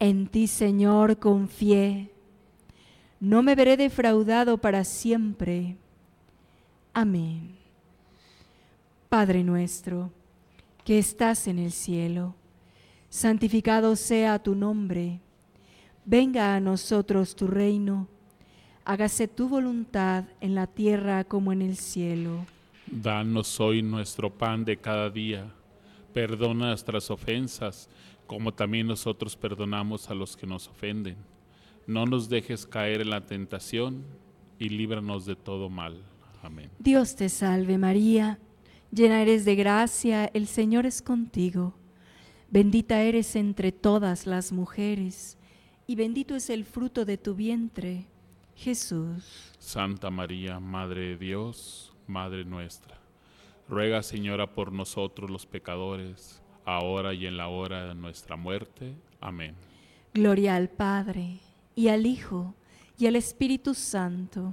En ti, Señor, confié. No me veré defraudado para siempre. Amén. Padre nuestro, que estás en el cielo, santificado sea tu nombre. Venga a nosotros tu reino. Hágase tu voluntad en la tierra como en el cielo. Danos hoy nuestro pan de cada día. Perdona nuestras ofensas, como también nosotros perdonamos a los que nos ofenden. No nos dejes caer en la tentación y líbranos de todo mal. Amén. Dios te salve María, llena eres de gracia, el Señor es contigo. Bendita eres entre todas las mujeres, y bendito es el fruto de tu vientre, Jesús. Santa María, Madre de Dios, Madre nuestra, ruega, Señora, por nosotros los pecadores, ahora y en la hora de nuestra muerte. Amén. Gloria al Padre, y al Hijo, y al Espíritu Santo,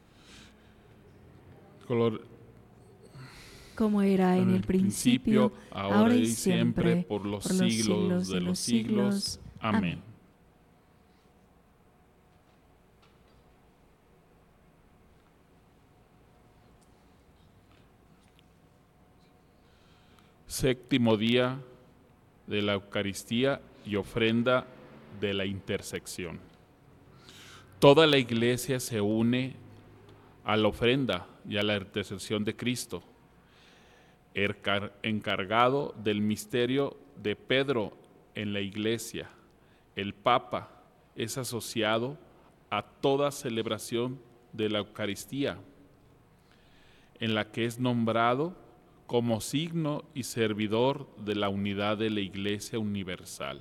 como era en el principio, ahora y siempre, por los siglos de los siglos. Amén. Séptimo día de la Eucaristía y ofrenda de la intersección. Toda la Iglesia se une a la ofrenda y a la intersección de Cristo, encargado del misterio de Pedro en la Iglesia. El Papa es asociado a toda celebración de la Eucaristía, en la que es nombrado como signo y servidor de la unidad de la Iglesia universal.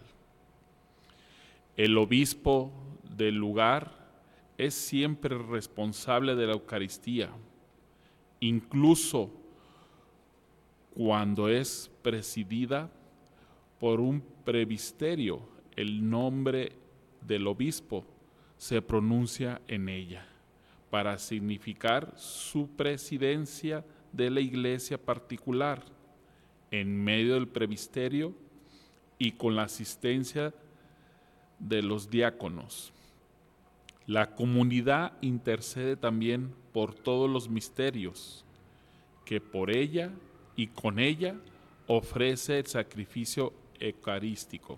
El obispo del lugar es siempre responsable de la Eucaristía, incluso cuando es presidida por un presbiterio. El nombre del obispo se pronuncia en ella para significar su presidencia de la iglesia particular en medio del presbiterio y con la asistencia de los diáconos. La comunidad intercede también por todos los misterios que por ella y con ella ofrece el sacrificio eucarístico.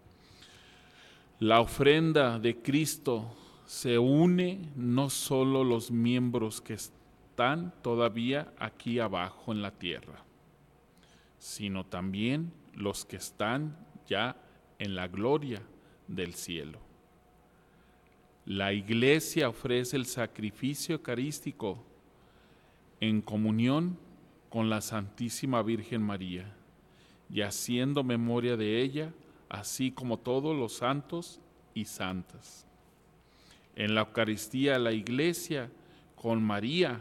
La ofrenda de Cristo se une no solo los miembros que están todavía aquí abajo en la tierra, sino también los que están ya en la gloria del cielo. La Iglesia ofrece el sacrificio eucarístico en comunión con la Santísima Virgen María y haciendo memoria de ella, así como todos los santos y santas. En la Eucaristía, la Iglesia con María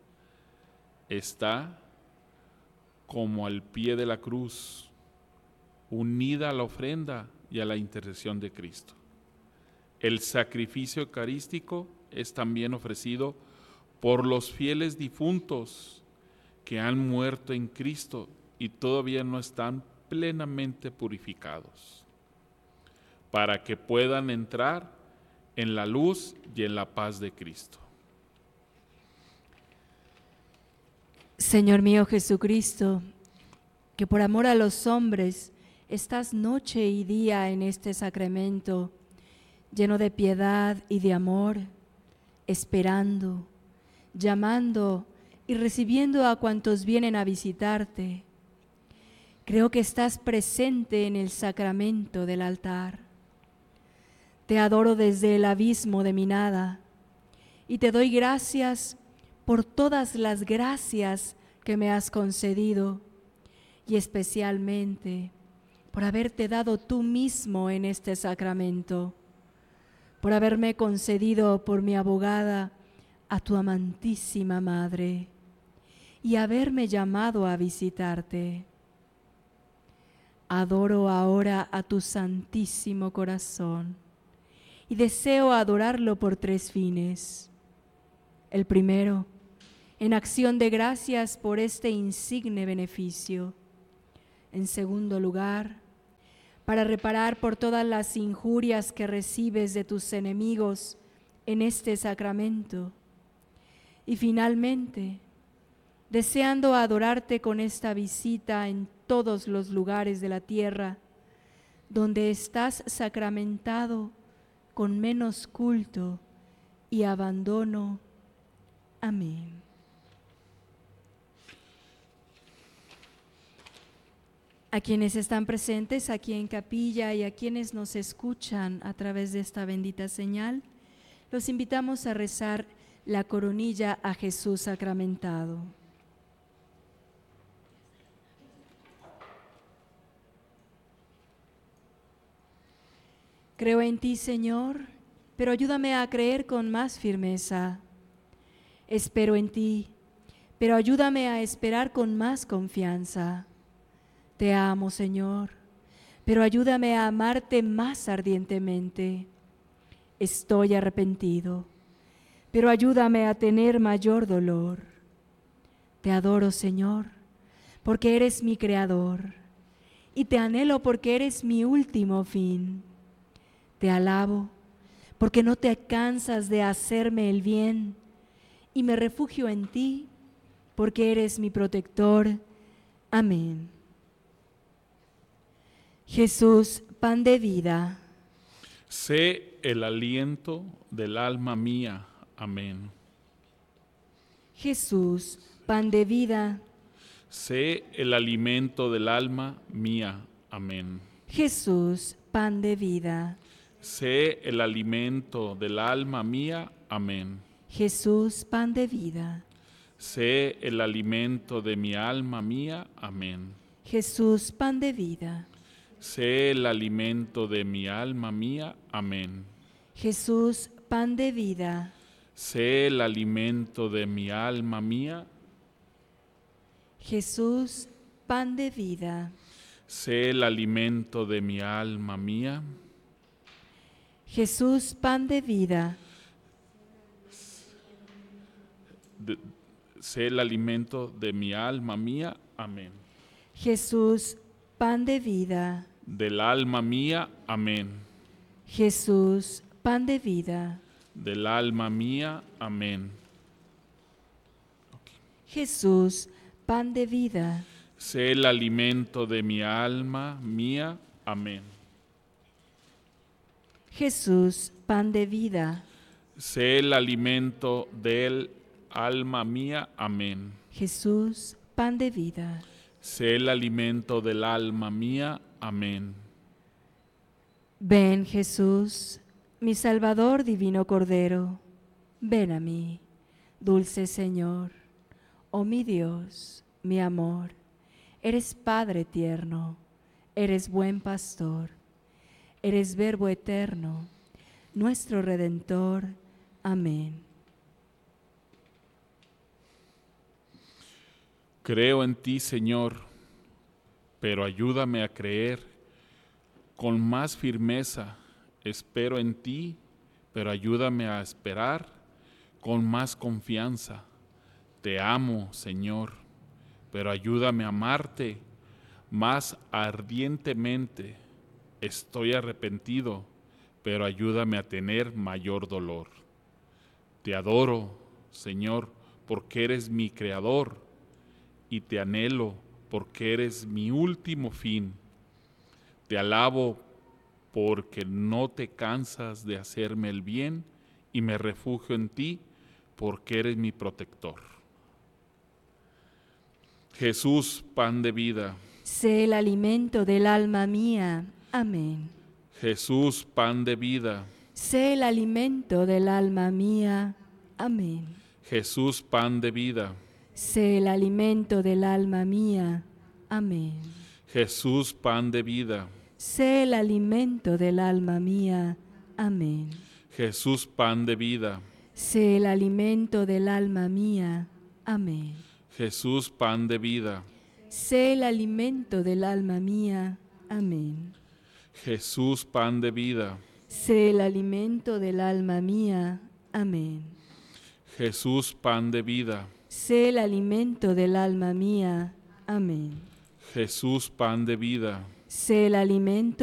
está como al pie de la cruz, unida a la ofrenda y a la intercesión de Cristo. El sacrificio eucarístico es también ofrecido por los fieles difuntos que han muerto en Cristo y todavía no están plenamente purificados, para que puedan entrar en la luz y en la paz de Cristo. Señor mío Jesucristo, que por amor a los hombres estás noche y día en este sacramento, lleno de piedad y de amor, esperando, llamando y recibiendo a cuantos vienen a visitarte. Creo que estás presente en el sacramento del altar. Te adoro desde el abismo de mi nada y te doy gracias por todas las gracias que me has concedido y especialmente por haberte dado tú mismo en este sacramento, por haberme concedido por mi abogada a tu amantísima Madre y haberme llamado a visitarte. Adoro ahora a tu Santísimo Corazón y deseo adorarlo por tres fines. El primero, en acción de gracias por este insigne beneficio. En segundo lugar, para reparar por todas las injurias que recibes de tus enemigos en este sacramento. Y finalmente, deseando adorarte con esta visita en todos los lugares de la tierra, donde estás sacramentado con menos culto y abandono. Amén. A quienes están presentes aquí en capilla y a quienes nos escuchan a través de esta bendita señal, los invitamos a rezar la coronilla a Jesús sacramentado. Creo en ti, Señor, pero ayúdame a creer con más firmeza. Espero en ti, pero ayúdame a esperar con más confianza. Te amo, Señor, pero ayúdame a amarte más ardientemente. Estoy arrepentido, pero ayúdame a tener mayor dolor. Te adoro, Señor, porque eres mi creador, y te anhelo porque eres mi último fin. Te alabo, porque no te cansas de hacerme el bien, y me refugio en ti, porque eres mi protector. Amén. Jesús, pan de vida. Sé el aliento del alma mía. Amén. Jesús, pan de vida. Sé el alimento del alma mía. Amén. Jesús, pan de vida. Sé el alimento del alma mía. Amén. Jesús, pan de vida. Sé el alimento de mi alma mía. Amén. Jesús, pan de vida. Sé el alimento de mi alma mía. Amén. Jesús, pan de vida. Sé el alimento de mi alma mía. Jesús, pan de vida. Sé el alimento de mi alma mía. Jesús, pan de vida. Sé el alimento de mi alma mía. Amén. Jesús, pan de vida. Del alma mía. Amén. Jesús, pan de vida. Del alma mía. Amén. Jesús, pan de vida. Sé el alimento de mi alma mía. Amén. Jesús, pan de vida. Sé el alimento del alma mía. Amén. Jesús, pan de vida. Sé el alimento del alma mía. Amén. Ven, Jesús, mi Salvador, divino Cordero. Ven a mí, dulce Señor. Oh mi Dios, mi amor. Eres Padre tierno, eres buen pastor, eres Verbo eterno, nuestro Redentor. Amén. Creo en ti, Señor, pero ayúdame a creer con más firmeza. Espero en ti, pero ayúdame a esperar con más confianza. Te amo, Señor, pero ayúdame a amarte más ardientemente. Estoy arrepentido, pero ayúdame a tener mayor dolor. Te adoro, Señor, porque eres mi creador, y te anhelo porque eres mi último fin. Te alabo porque no te cansas de hacerme el bien, y me refugio en ti porque eres mi protector. Jesús, pan de vida. Sé el alimento del alma mía. Amén. Jesús, pan de vida. Sé el alimento del alma mía. Amén. Jesús, pan de vida. Sé el alimento del alma mía. Amén. Jesús, pan de vida. Sé el alimento del alma mía. Amén. Jesús, pan de vida. Sé el alimento del alma mía. Amén. Jesús, pan de vida. Sé el alimento del alma mía. Amén. Jesús, pan de vida. Sé el alimento del alma mía. Amén. Jesús, pan de vida. Sé el alimento del alma mía. Amén. Jesús, pan de vida. Sé el alimento